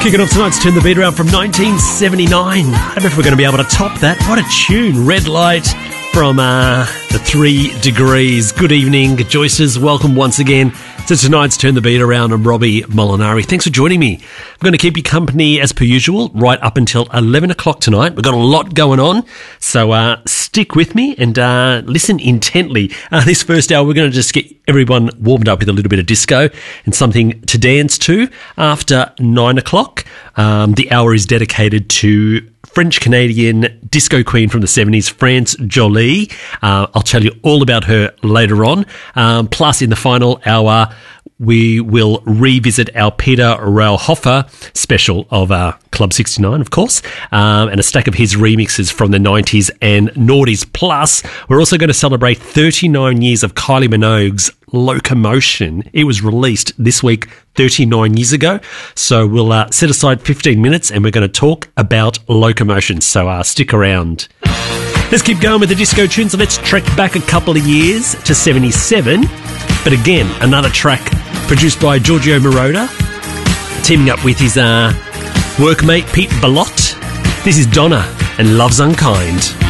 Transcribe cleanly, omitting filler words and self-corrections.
Kicking off tonight's Turn the Beat Around from 1979. I don't know if we're going to be able to top that. What a tune. Red Light from the 3 Degrees. Good evening, Joyces. Welcome once again to tonight's Turn the Beat Around. I'm Robbie Molinari. Thanks for joining me. I'm going to keep you company as per usual right up until 11 o'clock tonight. We've got a lot going on, so stick with me and listen intently. This first hour, we're going to just get everyone warmed up with a little bit of disco and something to dance to after 9 o'clock. The hour is dedicated to French-Canadian disco queen from the 70s, France Jolie. I'll tell you all about her later on. Plus, in the final hour, we will revisit our Peter Rauhofer special of Club 69, of course, and a stack of his remixes from the 90s and noughties. Plus, we're also going to celebrate 39 years of Kylie Minogue's Locomotion. It was released this week 39 years ago. So we'll set aside 15 minutes and we're going to talk about Locomotion. So stick around. Let's keep going with the disco tunes. So let's trek back a couple of years to 77. But again, another track produced by Giorgio Moroder, teaming up with his workmate Pete Bellotte. This is Donna and Love's Unkind.